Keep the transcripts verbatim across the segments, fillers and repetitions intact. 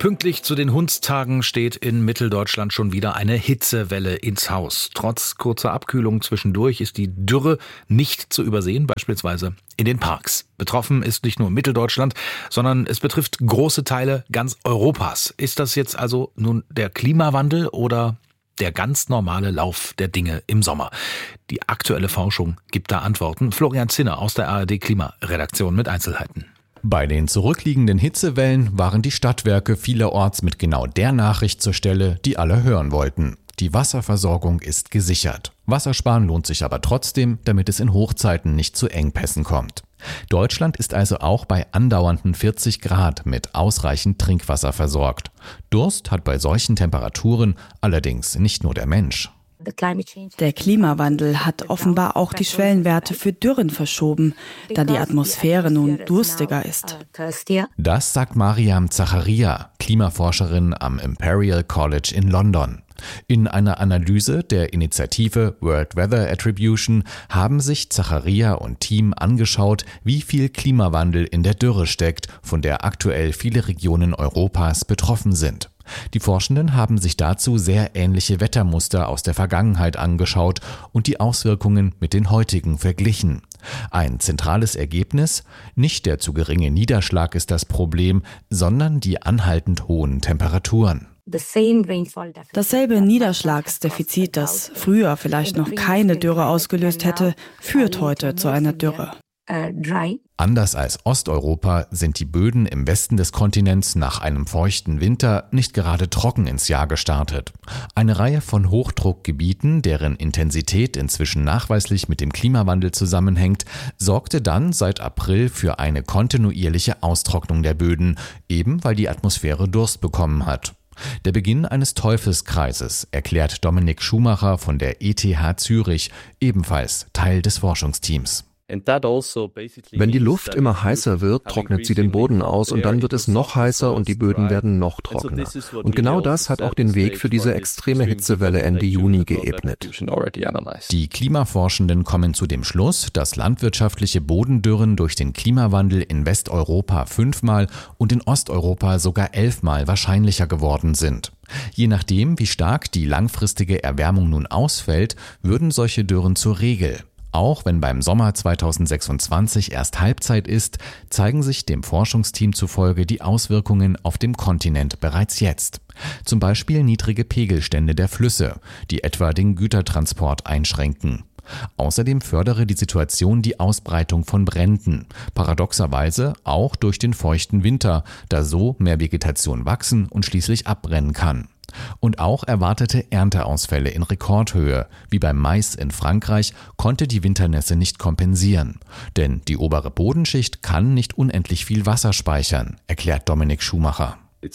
Pünktlich zu den Hundstagen steht in Mitteldeutschland schon wieder eine Hitzewelle ins Haus. Trotz kurzer Abkühlung zwischendurch ist die Dürre nicht zu übersehen, beispielsweise in den Parks. Betroffen ist nicht nur Mitteldeutschland, sondern es betrifft große Teile ganz Europas. Ist das jetzt also nun der Klimawandel oder der ganz normale Lauf der Dinge im Sommer? Die aktuelle Forschung gibt da Antworten. Florian Zinner aus der A R D-Klimaredaktion mit Einzelheiten. Bei den zurückliegenden Hitzewellen waren die Stadtwerke vielerorts mit genau der Nachricht zur Stelle, die alle hören wollten. Die Wasserversorgung ist gesichert. Wassersparen lohnt sich aber trotzdem, damit es in Hochzeiten nicht zu Engpässen kommt. Deutschland ist also auch bei andauernden vierzig Grad mit ausreichend Trinkwasser versorgt. Durst hat bei solchen Temperaturen allerdings nicht nur der Mensch. Der Klimawandel hat offenbar auch die Schwellenwerte für Dürren verschoben, da die Atmosphäre nun durstiger ist. Das sagt Mariam Zacharia, Klimaforscherin am Imperial College in London. In einer Analyse der Initiative World Weather Attribution haben sich Zacharia und Team angeschaut, wie viel Klimawandel in der Dürre steckt, von der aktuell viele Regionen Europas betroffen sind. Die Forschenden haben sich dazu sehr ähnliche Wettermuster aus der Vergangenheit angeschaut und die Auswirkungen mit den heutigen verglichen. Ein zentrales Ergebnis: Nicht der zu geringe Niederschlag ist das Problem, sondern die anhaltend hohen Temperaturen. Dasselbe Niederschlagsdefizit, das früher vielleicht noch keine Dürre ausgelöst hätte, führt heute zu einer Dürre. Anders als Osteuropa sind die Böden im Westen des Kontinents nach einem feuchten Winter nicht gerade trocken ins Jahr gestartet. Eine Reihe von Hochdruckgebieten, deren Intensität inzwischen nachweislich mit dem Klimawandel zusammenhängt, sorgte dann seit April für eine kontinuierliche Austrocknung der Böden, eben weil die Atmosphäre Durst bekommen hat. Der Beginn eines Teufelskreises, erklärt Dominik Schumacher von der E T H Zürich, ebenfalls Teil des Forschungsteams. Wenn die Luft immer heißer wird, trocknet sie den Boden aus und dann wird es noch heißer und die Böden werden noch trockener. Und genau das hat auch den Weg für diese extreme Hitzewelle Ende Juni geebnet. Die Klimaforschenden kommen zu dem Schluss, dass landwirtschaftliche Bodendürren durch den Klimawandel in Westeuropa fünfmal und in Osteuropa sogar elfmal wahrscheinlicher geworden sind. Je nachdem, wie stark die langfristige Erwärmung nun ausfällt, würden solche Dürren zur Regel. Auch wenn beim Sommer zweitausendsechsundzwanzig erst Halbzeit ist, zeigen sich dem Forschungsteam zufolge die Auswirkungen auf dem Kontinent bereits jetzt. Zum Beispiel niedrige Pegelstände der Flüsse, die etwa den Gütertransport einschränken. Außerdem fördere die Situation die Ausbreitung von Bränden, paradoxerweise auch durch den feuchten Winter, da so mehr Vegetation wachsen und schließlich abbrennen kann. Und auch erwartete Ernteausfälle in Rekordhöhe, wie beim Mais in Frankreich, konnte die Winternässe nicht kompensieren. Denn die obere Bodenschicht kann nicht unendlich viel Wasser speichern, erklärt Dominik Schumacher. Es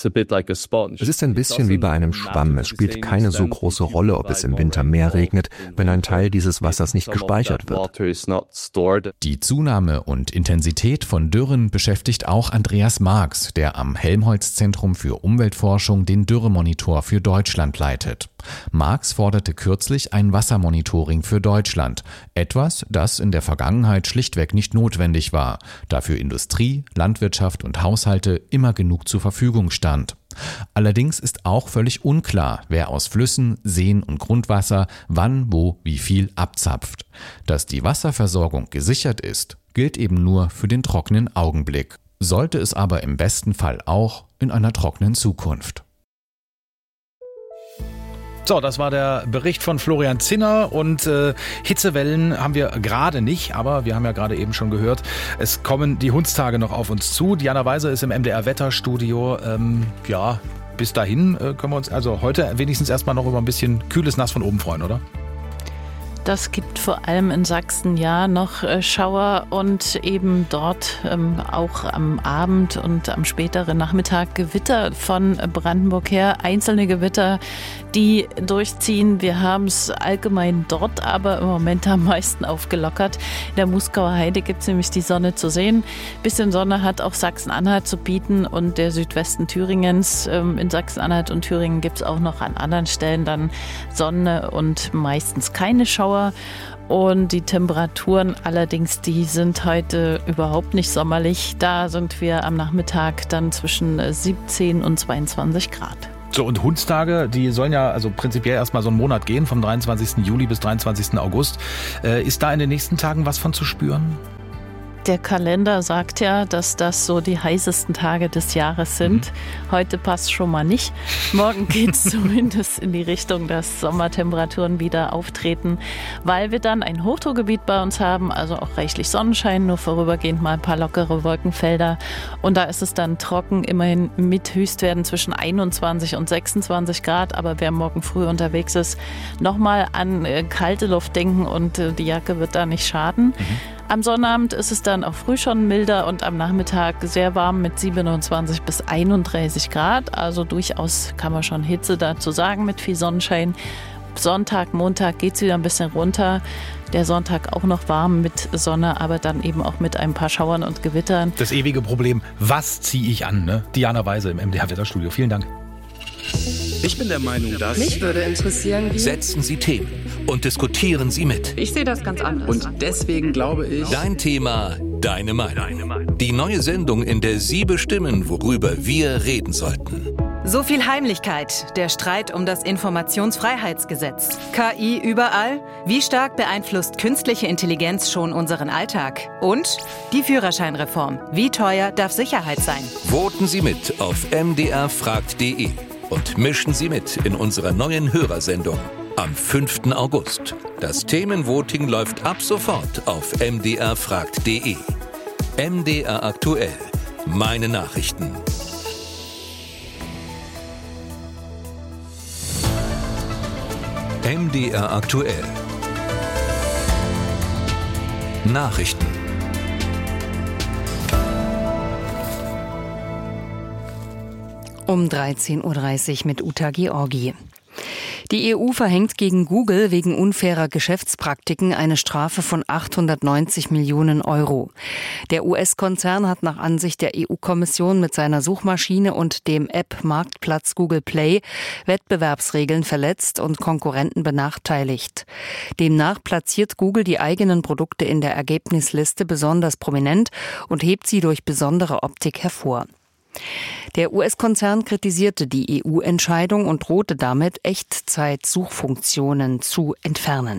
ist ein bisschen wie bei einem Schwamm. Es spielt keine so große Rolle, ob es im Winter mehr regnet, wenn ein Teil dieses Wassers nicht gespeichert wird. Die Zunahme und Intensität von Dürren beschäftigt auch Andreas Marx, der am Helmholtz-Zentrum für Umweltforschung den Dürremonitor für Deutschland leitet. Marx forderte kürzlich ein Wassermonitoring für Deutschland. Etwas, das in der Vergangenheit schlichtweg nicht notwendig war, da für Industrie, Landwirtschaft und Haushalte immer genug zur Verfügung stand. Allerdings ist auch völlig unklar, wer aus Flüssen, Seen und Grundwasser wann, wo, wie viel abzapft. Dass die Wasserversorgung gesichert ist, gilt eben nur für den trockenen Augenblick. Sollte es aber im besten Fall auch in einer trockenen Zukunft. So, das war der Bericht von Florian Zinner und äh, Hitzewellen haben wir gerade nicht, aber wir haben ja gerade eben schon gehört, es kommen die Hundstage noch auf uns zu. Diana Weiser ist im M D R-Wetterstudio. Ähm, ja, bis dahin äh, können wir uns also heute wenigstens erstmal noch über ein bisschen kühles Nass von oben freuen, oder? Das gibt vor allem in Sachsen ja noch äh, Schauer und eben dort ähm, auch am Abend und am späteren Nachmittag Gewitter von Brandenburg her. Einzelne Gewitter, die durchziehen. Wir haben es allgemein dort aber im Moment am meisten aufgelockert. In der Muskauer Heide gibt es nämlich die Sonne zu sehen. Bisschen Sonne hat auch Sachsen-Anhalt zu bieten und der Südwesten Thüringens. Ähm, in Sachsen-Anhalt und Thüringen gibt es auch noch an anderen Stellen dann Sonne und meistens keine Schauer. Schauer. Und die Temperaturen allerdings, die sind heute überhaupt nicht sommerlich. Da sind wir am Nachmittag dann zwischen siebzehn und zweiundzwanzig Grad. So, und Hundstage, die sollen ja also prinzipiell erstmal so einen Monat gehen, vom dreiundzwanzigsten Juli bis dreiundzwanzigsten August. Äh, ist da in den nächsten Tagen was von zu spüren? Der Kalender sagt ja, dass das so die heißesten Tage des Jahres sind. Mhm. Heute passt schon mal nicht. Morgen geht es zumindest in die Richtung, dass Sommertemperaturen wieder auftreten, weil wir dann ein Hochdruckgebiet bei uns haben, also auch reichlich Sonnenschein, nur vorübergehend mal ein paar lockere Wolkenfelder. Und da ist es dann trocken, immerhin mit Höchstwerten zwischen einundzwanzig und sechsundzwanzig Grad. Aber wer morgen früh unterwegs ist, nochmal an äh, kalte Luft denken und äh, die Jacke wird da nicht schaden. Mhm. Am Sonnabend ist es dann auch früh schon milder und am Nachmittag sehr warm mit siebenundzwanzig bis einunddreißig Grad. Also durchaus kann man schon Hitze dazu sagen mit viel Sonnenschein. Sonntag, Montag geht es wieder ein bisschen runter. Der Sonntag auch noch warm mit Sonne, aber dann eben auch mit ein paar Schauern und Gewittern. Das ewige Problem, was ziehe ich an? Ne? Diana Weise im M D R-Wetterstudio. Vielen Dank. Ich bin der Meinung, dass... Mich würde interessieren, wie... Setzen Sie Themen und diskutieren Sie mit. Ich sehe das ganz anders. Und deswegen glaube ich... Dein Thema, deine Meinung. Die neue Sendung, in der Sie bestimmen, worüber wir reden sollten. So viel Heimlichkeit, der Streit um das Informationsfreiheitsgesetz. K I überall? Wie stark beeinflusst künstliche Intelligenz schon unseren Alltag? Und die Führerscheinreform. Wie teuer darf Sicherheit sein? Voten Sie mit auf m d r fragt punkt d e und mischen Sie mit in unserer neuen Hörersendung am fünften August. Das Themenvoting läuft ab sofort auf m d r fragt punkt d e. M D R aktuell. Meine Nachrichten. M D R aktuell. Nachrichten. Um dreizehn Uhr dreißig mit Uta Georgi. Die E U verhängt gegen Google wegen unfairer Geschäftspraktiken eine Strafe von achthundertneunzig Millionen Euro. Der U S-Konzern hat nach Ansicht der E U-Kommission mit seiner Suchmaschine und dem App-Marktplatz Google Play Wettbewerbsregeln verletzt und Konkurrenten benachteiligt. Demnach platziert Google die eigenen Produkte in der Ergebnisliste besonders prominent und hebt sie durch besondere Optik hervor. Der U S-Konzern kritisierte die E U-Entscheidung und drohte damit, Echtzeit-Suchfunktionen zu entfernen.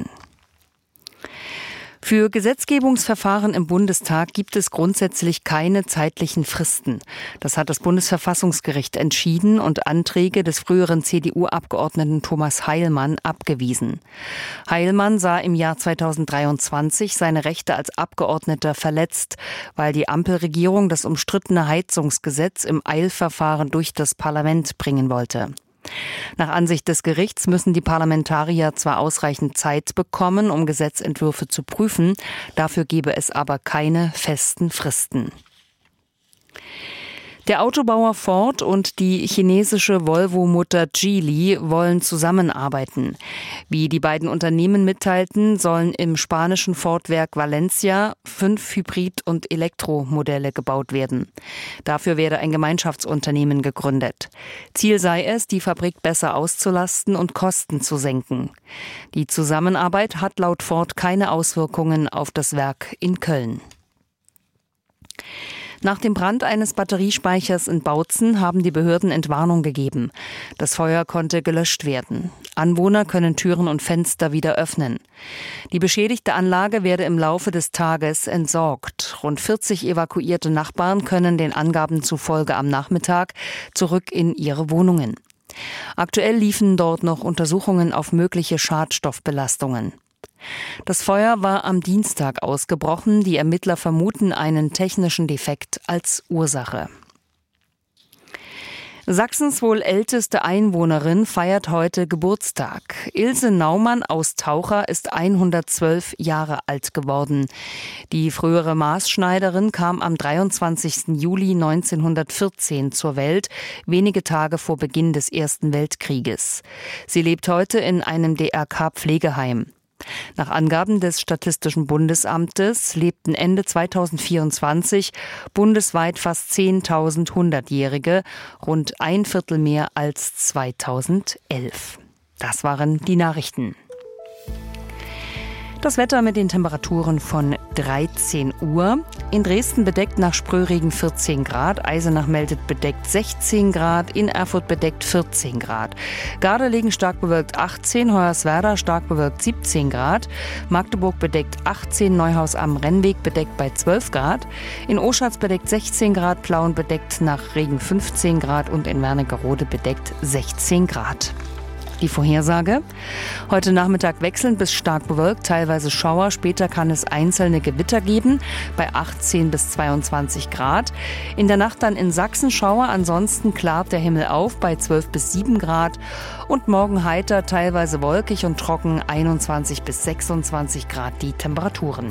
Für Gesetzgebungsverfahren im Bundestag gibt es grundsätzlich keine zeitlichen Fristen. Das hat das Bundesverfassungsgericht entschieden und Anträge des früheren C D U-Abgeordneten Thomas Heilmann abgewiesen. Heilmann sah im Jahr zweitausenddreiundzwanzig seine Rechte als Abgeordneter verletzt, weil die Ampelregierung das umstrittene Heizungsgesetz im Eilverfahren durch das Parlament bringen wollte. Nach Ansicht des Gerichts müssen die Parlamentarier zwar ausreichend Zeit bekommen, um Gesetzentwürfe zu prüfen, dafür gebe es aber keine festen Fristen. Der Autobauer Ford und die chinesische Volvo-Mutter Geely wollen zusammenarbeiten. Wie die beiden Unternehmen mitteilten, sollen im spanischen Ford-Werk Valencia fünf Hybrid- und Elektromodelle gebaut werden. Dafür werde ein Gemeinschaftsunternehmen gegründet. Ziel sei es, die Fabrik besser auszulasten und Kosten zu senken. Die Zusammenarbeit hat laut Ford keine Auswirkungen auf das Werk in Köln. Nach dem Brand eines Batteriespeichers in Bautzen haben die Behörden Entwarnung gegeben. Das Feuer konnte gelöscht werden. Anwohner können Türen und Fenster wieder öffnen. Die beschädigte Anlage werde im Laufe des Tages entsorgt. Rund vierzig evakuierte Nachbarn können den Angaben zufolge am Nachmittag zurück in ihre Wohnungen. Aktuell liefen dort noch Untersuchungen auf mögliche Schadstoffbelastungen. Das Feuer war am Dienstag ausgebrochen. Die Ermittler vermuten einen technischen Defekt als Ursache. Sachsens wohl älteste Einwohnerin feiert heute Geburtstag. Ilse Naumann aus Taucher ist hundertzwölf Jahre alt geworden. Die frühere Maßschneiderin kam am dreiundzwanzigsten Juli neunzehnhundertvierzehn zur Welt, wenige Tage vor Beginn des Ersten Weltkrieges. Sie lebt heute in einem D R K-Pflegeheim. Nach Angaben des Statistischen Bundesamtes lebten Ende zweitausendvierundzwanzig bundesweit fast zehntausend Hundertjährige, rund ein Viertel mehr als zweitausendelf. Das waren die Nachrichten. Das Wetter mit den Temperaturen von dreizehn Uhr. In Dresden bedeckt nach Sprühregen vierzehn Grad, Eisenach meldet bedeckt sechzehn Grad, in Erfurt bedeckt vierzehn Grad. Gardelegen stark bewölkt achtzehn, Hoyerswerda stark bewölkt siebzehn Grad, Magdeburg bedeckt achtzehn, Neuhaus am Rennweg bedeckt bei zwölf Grad, in Oschatz bedeckt sechzehn Grad, Plauen bedeckt nach Regen fünfzehn Grad und in Wernigerode bedeckt sechzehn Grad. Die Vorhersage: Heute Nachmittag wechselnd bis stark bewölkt, teilweise Schauer. Später kann es einzelne Gewitter geben, bei achtzehn bis zweiundzwanzig Grad. In der Nacht dann in Sachsen Schauer, ansonsten klart der Himmel auf bei zwölf bis sieben Grad. Und morgen heiter, teilweise wolkig und trocken, einundzwanzig bis sechsundzwanzig Grad die Temperaturen.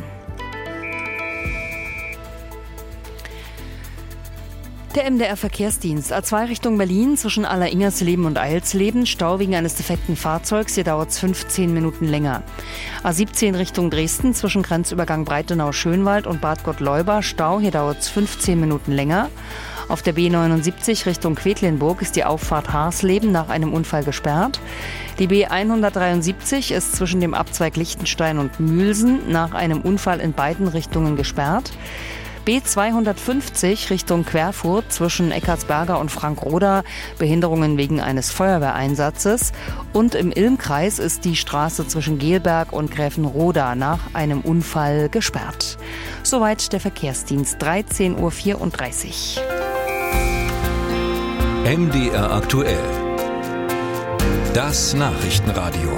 Der M D R-Verkehrsdienst. A zwei Richtung Berlin zwischen Alleringersleben und Eilsleben. Stau wegen eines defekten Fahrzeugs. Hier dauert es fünfzehn Minuten länger. A siebzehn Richtung Dresden zwischen Grenzübergang Breitenau-Schönwald und Bad Gottleuba. Stau. Hier dauert es fünfzehn Minuten länger. Auf der B neunundsiebzig Richtung Quedlinburg ist die Auffahrt Haarsleben nach einem Unfall gesperrt. Die B hundertdreiundsiebzig ist zwischen dem Abzweig Lichtenstein und Mühlsen nach einem Unfall in beiden Richtungen gesperrt. B zweihundertfünfzig Richtung Querfurt zwischen Eckartsberger und Frankroda, Behinderungen wegen eines Feuerwehreinsatzes. Und im Ilmkreis ist die Straße zwischen Gelberg und Gräfenroda nach einem Unfall gesperrt. Soweit der Verkehrsdienst, dreizehn Uhr vierunddreißig. M D R aktuell. Das Nachrichtenradio.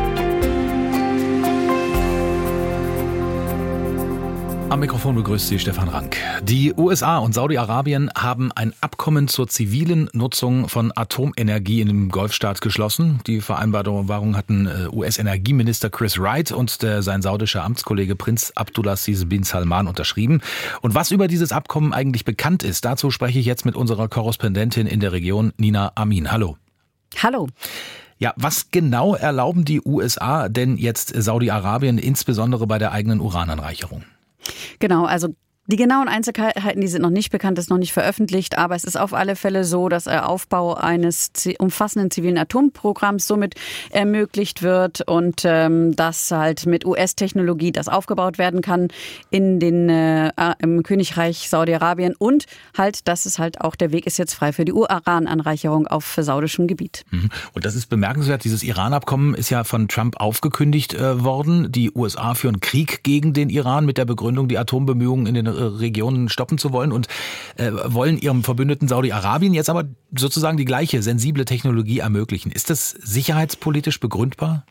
Am Mikrofon begrüßt Sie Stefan Rank. Die U S A und Saudi-Arabien haben ein Abkommen zur zivilen Nutzung von Atomenergie in dem Golfstaat geschlossen. Die Vereinbarung hatten U S-Energieminister Chris Wright und der, sein saudischer Amtskollege Prinz Abdulaziz bin Salman unterschrieben. Und was über dieses Abkommen eigentlich bekannt ist, dazu spreche ich jetzt mit unserer Korrespondentin in der Region, Nina Amin. Hallo. Hallo. Ja, was genau erlauben die U S A denn jetzt Saudi-Arabien, insbesondere bei der eigenen Urananreicherung? Genau, also die genauen Einzelheiten, die sind noch nicht bekannt, ist noch nicht veröffentlicht, aber es ist auf alle Fälle so, dass der Aufbau eines umfassenden zivilen Atomprogramms somit ermöglicht wird und ähm, dass halt mit U S-Technologie das aufgebaut werden kann in den äh, im Königreich Saudi-Arabien und halt, dass es halt auch der Weg ist jetzt frei für die Urananreicherung auf saudischem Gebiet. Und das ist bemerkenswert, dieses Iran-Abkommen ist ja von Trump aufgekündigt äh, worden. Die U S A führen Krieg gegen den Iran mit der Begründung, die Atombemühungen in den Regionen stoppen zu wollen und äh, wollen ihrem Verbündeten Saudi-Arabien jetzt aber sozusagen die gleiche sensible Technologie ermöglichen. Ist das sicherheitspolitisch begründbar?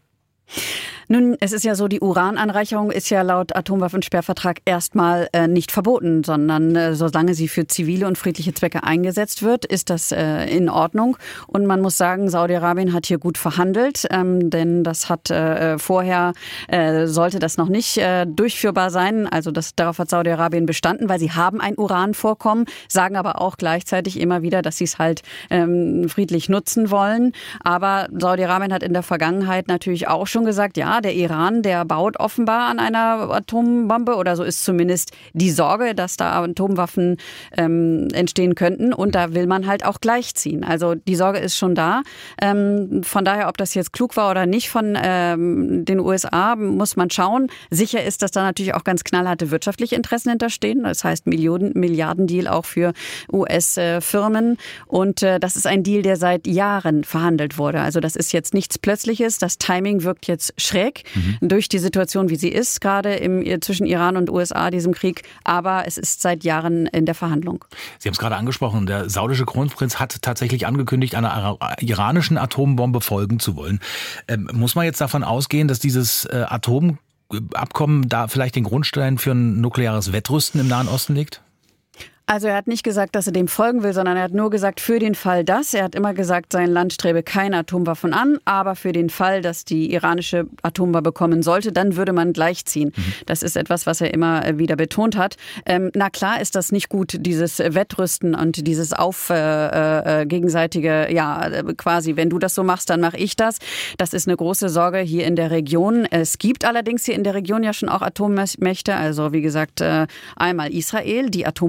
Nun, es ist ja so, die Urananreicherung ist ja laut Atomwaffensperrvertrag erstmal äh, nicht verboten, sondern äh, solange sie für zivile und friedliche Zwecke eingesetzt wird, ist das äh, in Ordnung. Und man muss sagen, Saudi-Arabien hat hier gut verhandelt, ähm, denn das hat äh, vorher, äh, sollte das noch nicht äh, durchführbar sein. Also das, darauf hat Saudi-Arabien bestanden, weil sie haben ein Uranvorkommen, sagen aber auch gleichzeitig immer wieder, dass sie es halt ähm, friedlich nutzen wollen. Aber Saudi-Arabien hat in der Vergangenheit natürlich auch schon gesagt, ja, der Iran, der baut offenbar an einer Atombombe oder so ist zumindest die Sorge, dass da Atomwaffen ähm, entstehen könnten und da will man halt auch gleichziehen. Also die Sorge ist schon da. Ähm, von daher, ob das jetzt klug war oder nicht von ähm, den U S A, muss man schauen. Sicher ist, dass da natürlich auch ganz knallharte wirtschaftliche Interessen hinterstehen. Das heißt Millionen, Milliarden-Deal auch für U S-Firmen und äh, das ist ein Deal, der seit Jahren verhandelt wurde. Also das ist jetzt nichts Plötzliches. Das Timing wirkt jetzt schräg mhm. durch die Situation, wie sie ist, gerade im, zwischen Iran und U S A, diesem Krieg. Aber es ist seit Jahren in der Verhandlung. Sie haben es gerade angesprochen, der saudische Kronprinz hat tatsächlich angekündigt, einer iranischen Atombombe folgen zu wollen. Ähm, muss man jetzt davon ausgehen, dass dieses äh, Atomabkommen da vielleicht den Grundstein für ein nukleares Wettrüsten im Nahen Osten legt? Also er hat nicht gesagt, dass er dem folgen will, sondern er hat nur gesagt, für den Fall das. Er hat immer gesagt, sein Land strebe keine Atomwaffen an, aber für den Fall, dass die iranische Atombombe kommen sollte, dann würde man gleichziehen. Mhm. Das ist etwas, was er immer wieder betont hat. Ähm, na klar ist das nicht gut, dieses Wettrüsten und dieses auf äh, äh, gegenseitige, ja quasi, wenn du das so machst, dann mache ich das. Das ist eine große Sorge hier in der Region. Es gibt allerdings hier in der Region ja schon auch Atommächte, also wie gesagt äh, einmal Israel, die Atomwaffen haben.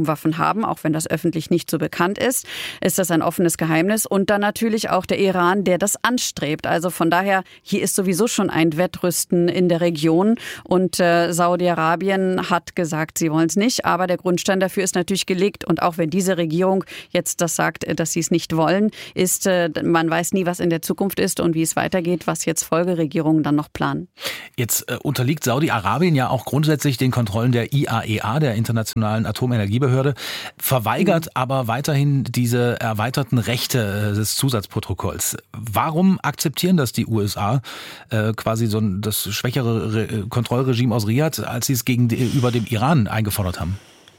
haben, auch wenn das öffentlich nicht so bekannt ist, ist das ein offenes Geheimnis. Und dann natürlich auch der Iran, der das anstrebt. Also von daher, hier ist sowieso schon ein Wettrüsten in der Region. Und äh, Saudi-Arabien hat gesagt, sie wollen es nicht. Aber der Grundstein dafür ist natürlich gelegt. Und auch wenn diese Regierung jetzt das sagt, dass sie es nicht wollen, ist, äh, man weiß nie, was in der Zukunft ist und wie es weitergeht, was jetzt Folgeregierungen dann noch planen. Jetzt äh, unterliegt Saudi-Arabien ja auch grundsätzlich den Kontrollen der I A E A, der Internationalen Atomenergiebehörde, verweigert mhm. aber weiterhin diese erweiterten Rechte äh, des Zusatzprotokolls. Warum akzeptieren das die U S A, äh, quasi so ein, das schwächere Re- Kontrollregime aus Riad, als sie es gegenüber dem Iran eingefordert haben?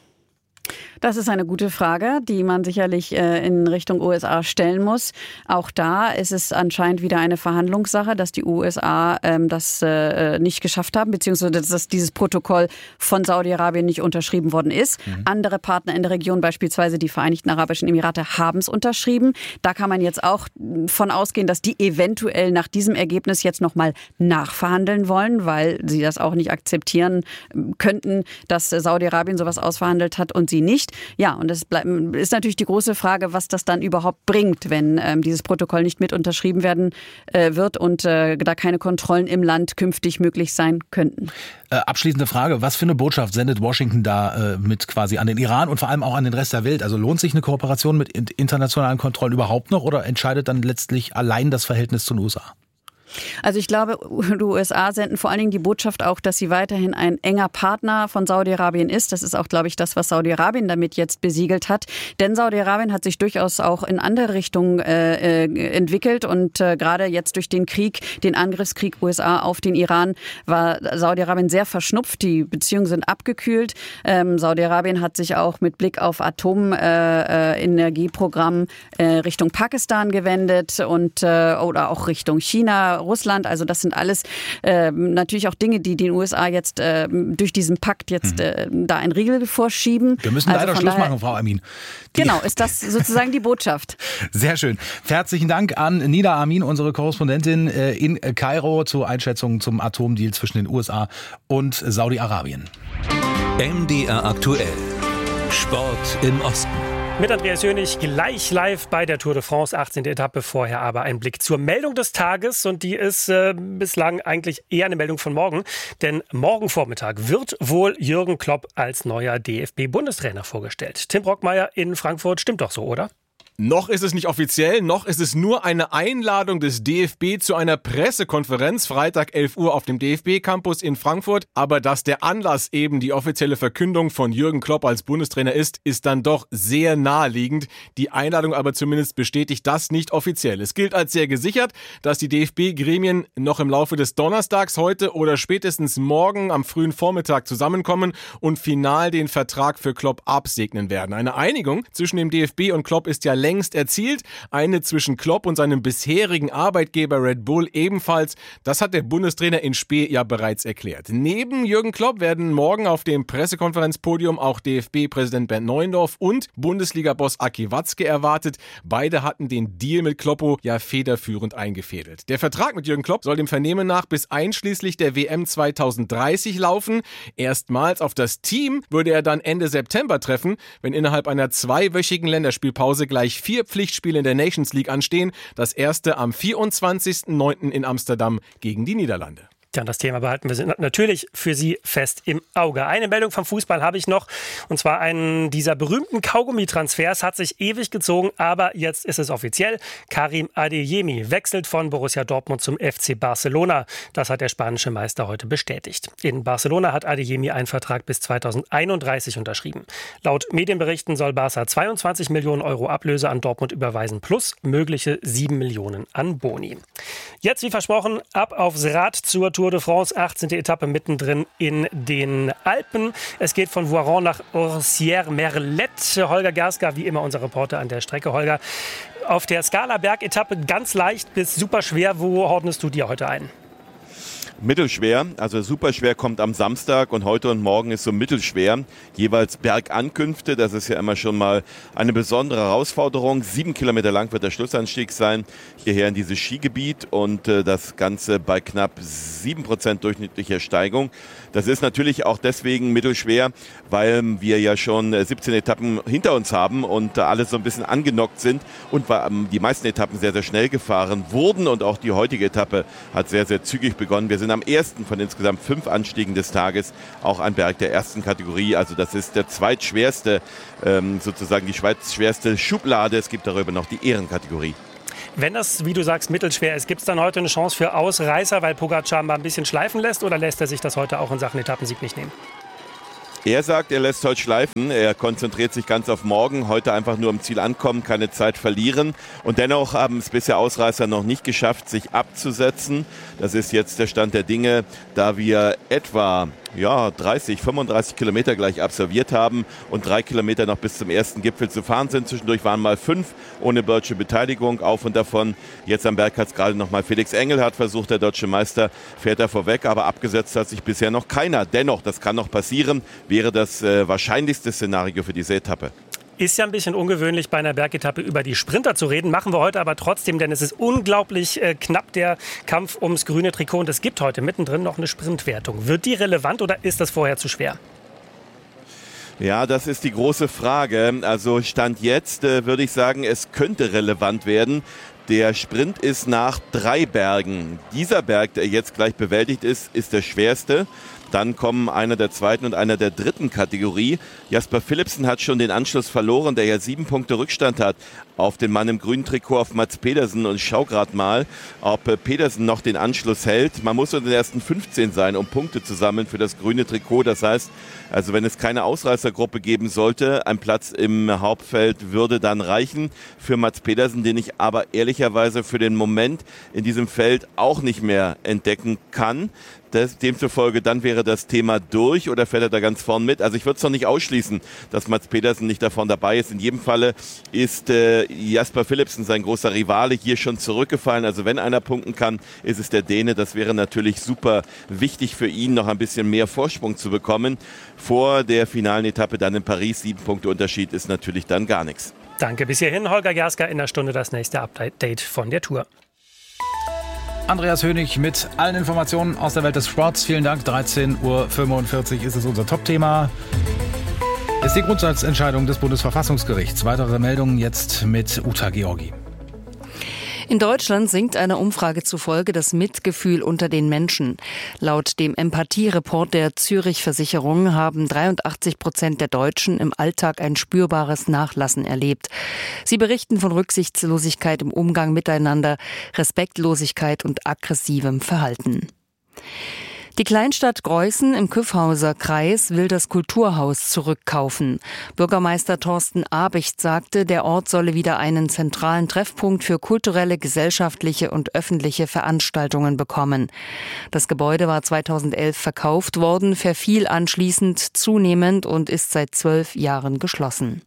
Das ist eine gute Frage, die man sicherlich äh, in Richtung U S A stellen muss. Auch da ist es anscheinend wieder eine Verhandlungssache, dass die U S A ähm, das äh, nicht geschafft haben, beziehungsweise dass dieses Protokoll von Saudi-Arabien nicht unterschrieben worden ist. Mhm. Andere Partner in der Region, beispielsweise die Vereinigten Arabischen Emirate, haben es unterschrieben. Da kann man jetzt auch von ausgehen, dass die eventuell nach diesem Ergebnis jetzt nochmal nachverhandeln wollen, weil sie das auch nicht akzeptieren könnten, dass Saudi-Arabien sowas ausverhandelt hat und sie nicht. Ja, und es ist natürlich die große Frage, was das dann überhaupt bringt, wenn ähm, dieses Protokoll nicht mit unterschrieben werden äh, wird und äh, da keine Kontrollen im Land künftig möglich sein könnten. Äh, abschließende Frage, was für eine Botschaft sendet Washington da äh, mit quasi an den Iran und vor allem auch an den Rest der Welt? Also lohnt sich eine Kooperation mit internationalen Kontrollen überhaupt noch oder entscheidet dann letztlich allein das Verhältnis zu den U S A? Also ich glaube, die U S A senden vor allen Dingen die Botschaft auch, dass sie weiterhin ein enger Partner von Saudi-Arabien ist. Das ist auch, glaube ich, das, was Saudi-Arabien damit jetzt besiegelt hat. Denn Saudi-Arabien hat sich durchaus auch in andere Richtungen äh, entwickelt. Und äh, gerade jetzt durch den Krieg, den Angriffskrieg U S A auf den Iran, war Saudi-Arabien sehr verschnupft. Die Beziehungen sind abgekühlt. Ähm, Saudi-Arabien hat sich auch mit Blick auf Atomenergieprogramm äh, äh, Richtung Pakistan gewendet und äh, oder auch Richtung China, Russland. Also das sind alles äh, natürlich auch Dinge, die den U S A jetzt äh, durch diesen Pakt jetzt äh, da einen Riegel vorschieben. Wir müssen also leider Schluss machen, Frau Amin. Die genau, ist das sozusagen die Botschaft. Sehr schön. Herzlichen Dank an Nida Amin, unsere Korrespondentin in Kairo zur Einschätzung zum Atomdeal zwischen den U S A und Saudi-Arabien. M D R aktuell. Sport im Osten. Mit Andreas Hönig gleich live bei der Tour de France, achtzehnte Etappe. Vorher aber ein Blick zur Meldung des Tages. Und die ist äh, bislang eigentlich eher eine Meldung von morgen. Denn morgen Vormittag wird wohl Jürgen Klopp als neuer D F B-Bundestrainer vorgestellt. Tim Brockmeier in Frankfurt, stimmt doch so, oder? Noch ist es nicht offiziell, noch ist es nur eine Einladung des D F B zu einer Pressekonferenz, Freitag elf Uhr auf dem D F B-Campus in Frankfurt. Aber dass der Anlass eben die offizielle Verkündung von Jürgen Klopp als Bundestrainer ist, ist dann doch sehr naheliegend. Die Einladung aber zumindest bestätigt das nicht offiziell. Es gilt als sehr gesichert, dass die D F B-Gremien noch im Laufe des Donnerstags heute oder spätestens morgen am frühen Vormittag zusammenkommen und final den Vertrag für Klopp absegnen werden. Eine Einigung zwischen dem D F B und Klopp ist ja längst erzielt. Eine zwischen Klopp und seinem bisherigen Arbeitgeber Red Bull ebenfalls. Das hat der Bundestrainer in Spee ja bereits erklärt. Neben Jürgen Klopp werden morgen auf dem Pressekonferenzpodium auch D F B-Präsident Bernd Neuendorf und Bundesliga-Boss Aki Watzke erwartet. Beide hatten den Deal mit Kloppo ja federführend eingefädelt. Der Vertrag mit Jürgen Klopp soll dem Vernehmen nach bis einschließlich der W M zweitausenddreißig laufen. Erstmals auf das Team würde er dann Ende September treffen, wenn innerhalb einer zweiwöchigen Länderspielpause gleich vier Pflichtspiele in der Nations League anstehen. Das erste am vierundzwanzigsten neunten in Amsterdam gegen die Niederlande. Ja, das Thema behalten wir natürlich für Sie fest im Auge. Eine Meldung vom Fußball habe ich noch. Und zwar einen dieser berühmten Kaugummi-Transfers hat sich ewig gezogen, aber jetzt ist es offiziell. Karim Adeyemi wechselt von Borussia Dortmund zum F C Barcelona. Das hat der spanische Meister heute bestätigt. In Barcelona hat Adeyemi einen Vertrag bis zweitausendeinunddreißig unterschrieben. Laut Medienberichten soll Barca zweiundzwanzig Millionen Euro Ablöse an Dortmund überweisen, plus mögliche sieben Millionen an Boni. Jetzt, wie versprochen, ab aufs Rad zur Tour de France, achtzehnte Etappe mittendrin in den Alpen. Es geht von Voiron nach Orsières-Merlet. Holger Gerska, wie immer unser Reporter an der Strecke. Holger, auf der Skala-Berg-Etappe ganz leicht bis super schwer. Wo ordnest du dir heute ein? Mittelschwer, also superschwer kommt am Samstag und heute und morgen ist so mittelschwer. Jeweils Bergankünfte, das ist ja immer schon mal eine besondere Herausforderung. Sieben Kilometer lang wird der Schlussanstieg sein, hierher in dieses Skigebiet und äh, das Ganze bei knapp sieben Prozent durchschnittlicher Steigung. Das ist natürlich auch deswegen mittelschwer, weil wir ja schon siebzehn Etappen hinter uns haben und äh, alle so ein bisschen angenockt sind und weil ähm, die meisten Etappen sehr, sehr schnell gefahren wurden und auch die heutige Etappe hat sehr, sehr zügig begonnen. Wir sind am ersten von insgesamt fünf Anstiegen des Tages, auch ein Berg der ersten Kategorie. Also das ist der zweitschwerste, ähm, sozusagen die zweitschwerste Schublade. Es gibt darüber noch die Ehrenkategorie. Wenn das, wie du sagst, mittelschwer ist, gibt es dann heute eine Chance für Ausreißer, weil Pogačar mal ein bisschen schleifen lässt, oder lässt er sich das heute auch in Sachen Etappensieg nicht nehmen? Er sagt, er lässt heute schleifen, er konzentriert sich ganz auf morgen, heute einfach nur am Ziel ankommen, keine Zeit verlieren. Und dennoch haben es bisher Ausreißer noch nicht geschafft, sich abzusetzen. Das ist jetzt der Stand der Dinge, da wir etwa ja, dreißig, fünfunddreißig Kilometer gleich absolviert haben und drei Kilometer noch bis zum ersten Gipfel zu fahren sind. Zwischendurch waren mal fünf ohne deutsche Beteiligung, auf und davon. Jetzt am Berg hat es gerade noch mal Felix Engelhardt versucht, der deutsche Meister fährt da vorweg, aber abgesetzt hat sich bisher noch keiner. Dennoch, das kann noch passieren, wäre das äh, wahrscheinlichste Szenario für diese Etappe. Ist ja ein bisschen ungewöhnlich, bei einer Bergetappe über die Sprinter zu reden. Machen wir heute aber trotzdem, denn es ist unglaublich äh, knapp, der Kampf ums grüne Trikot. Und es gibt heute mittendrin noch eine Sprintwertung. Wird die relevant oder ist das vorher zu schwer? Ja, das ist die große Frage. Also Stand jetzt äh, würde ich sagen, es könnte relevant werden. Der Sprint ist nach drei Bergen. Dieser Berg, der jetzt gleich bewältigt ist, ist der schwerste. Dann kommen einer der zweiten und einer der dritten Kategorie. Jasper Philipsen hat schon den Anschluss verloren, der ja sieben Punkte Rückstand hat auf den Mann im grünen Trikot, auf Mads Pedersen. Und ich schau gerade mal, ob Pedersen noch den Anschluss hält. Man muss unter den ersten fünfzehn sein, um Punkte zu sammeln für das grüne Trikot. Das heißt, also wenn es keine Ausreißergruppe geben sollte, ein Platz im Hauptfeld würde dann reichen für Mads Pedersen, den ich aber ehrlicherweise für den Moment in diesem Feld auch nicht mehr entdecken kann. Das, demzufolge, dann wäre das Thema durch oder fährt er da ganz vorn mit? Also ich würde es noch nicht ausschließen, dass Mads Pedersen nicht davon dabei ist. In jedem Falle ist äh, Jasper Philipsen, sein großer Rivale, hier schon zurückgefallen. Also wenn einer punkten kann, ist es der Däne. Das wäre natürlich super wichtig für ihn, noch ein bisschen mehr Vorsprung zu bekommen. Vor der finalen Etappe dann in Paris, sieben Punkte Unterschied ist natürlich dann gar nichts. Danke, bis hierhin. Holger Gerska, in der Stunde das nächste Update von der Tour. Andreas Hönig mit allen Informationen aus der Welt des Sports. Vielen Dank. dreizehn Uhr fünfundvierzig ist es unser Top-Thema. Ist die Grundsatzentscheidung des Bundesverfassungsgerichts. Weitere Meldungen jetzt mit Uta Georgi. In Deutschland sinkt einer Umfrage zufolge das Mitgefühl unter den Menschen. Laut dem Empathie-Report der Zürich-Versicherung haben dreiundachtzig Prozent der Deutschen im Alltag ein spürbares Nachlassen erlebt. Sie berichten von Rücksichtslosigkeit im Umgang miteinander, Respektlosigkeit und aggressivem Verhalten. Die Kleinstadt Greußen im Kyffhauser Kreis will das Kulturhaus zurückkaufen. Bürgermeister Thorsten Abicht sagte, der Ort solle wieder einen zentralen Treffpunkt für kulturelle, gesellschaftliche und öffentliche Veranstaltungen bekommen. Das Gebäude war zweitausendelf verkauft worden, verfiel anschließend zunehmend und ist seit zwölf Jahren geschlossen.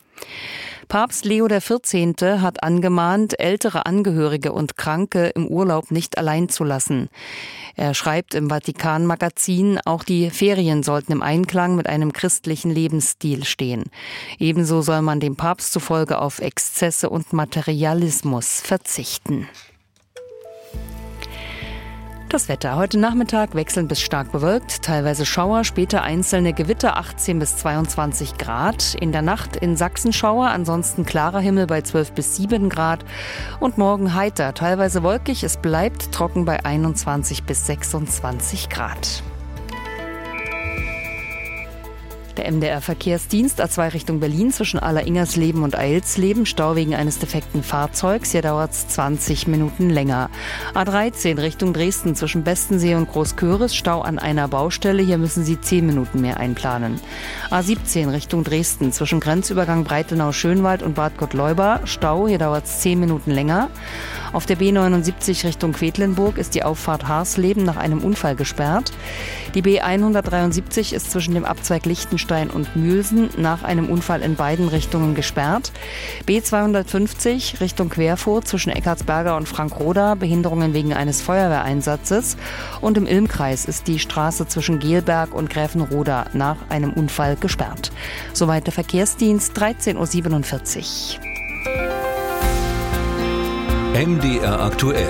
Papst Leo der Vierzehnte hat angemahnt, ältere Angehörige und Kranke im Urlaub nicht allein zu lassen. Er schreibt im Vatikan-Magazin, auch die Ferien sollten im Einklang mit einem christlichen Lebensstil stehen. Ebenso soll man dem Papst zufolge auf Exzesse und Materialismus verzichten. Das Wetter. Heute Nachmittag wechselnd bis stark bewölkt, teilweise Schauer, später einzelne Gewitter, achtzehn bis zweiundzwanzig Grad. In der Nacht in Sachsen Schauer, ansonsten klarer Himmel bei zwölf bis sieben Grad. Und morgen heiter, teilweise wolkig, es bleibt trocken bei einundzwanzig bis sechsundzwanzig Grad. Der M D R-Verkehrsdienst A zwei Richtung Berlin zwischen Aller-Ingersleben und Eilsleben. Stau wegen eines defekten Fahrzeugs. Hier dauert es zwanzig Minuten länger. A dreizehn Richtung Dresden zwischen Bestensee und Großköris. Stau an einer Baustelle. Hier müssen Sie zehn Minuten mehr einplanen. A siebzehn Richtung Dresden zwischen Grenzübergang Breitenau-Schönwald und Bad Gottleuba. Stau. Hier dauert es zehn Minuten länger. Auf der B neunundsiebzig Richtung Quedlinburg ist die Auffahrt Harsleben nach einem Unfall gesperrt. Die B hundertdreiundsiebzig ist zwischen dem Abzweig Lichtenstein Bürstein und Mülsen nach einem Unfall in beiden Richtungen gesperrt. B zweihundertfünfzig Richtung Querfurt zwischen Eckartsberger und Frankroda, Behinderungen wegen eines Feuerwehreinsatzes. Und im Ilmkreis ist die Straße zwischen Gelberg und Gräfenroda nach einem Unfall gesperrt. Soweit der Verkehrsdienst, dreizehn Uhr siebenundvierzig. M D R aktuell.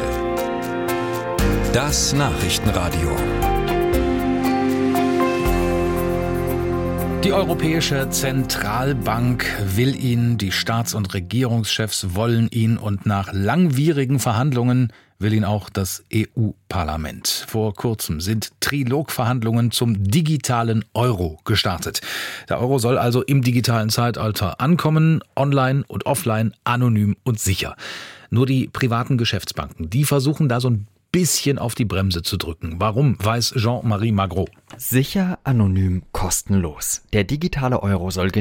Das Nachrichtenradio. Die Europäische Zentralbank will ihn, die Staats- und Regierungschefs wollen ihn und nach langwierigen Verhandlungen will ihn auch das E U-Parlament. Vor kurzem sind Trilogverhandlungen zum digitalen Euro gestartet. Der Euro soll also im digitalen Zeitalter ankommen, online und offline, anonym und sicher. Nur die privaten Geschäftsbanken, die versuchen da so ein bisschen auf die Bremse zu drücken. Warum, weiß Jean-Marie Magro. Sicher, anonym, kostenlos. Der digitale Euro soll